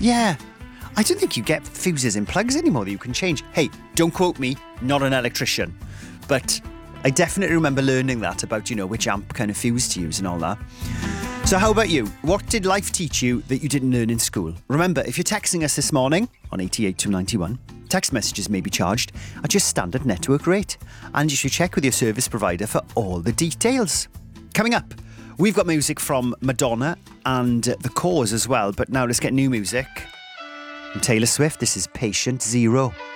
Yeah. I don't think you get fuses and plugs anymore that you can change. Hey, don't quote me, not an electrician. But I definitely remember learning that about, which amp kind of fuse to use and all that. So how about you? What did life teach you that you didn't learn in school? Remember, if you're texting us this morning on 88291, text messages may be charged at your standard network rate. And you should check with your service provider for all the details. Coming up, we've got music from Madonna and The Cause as well. But now let's get new music. From Taylor Swift, this is Patient Zero.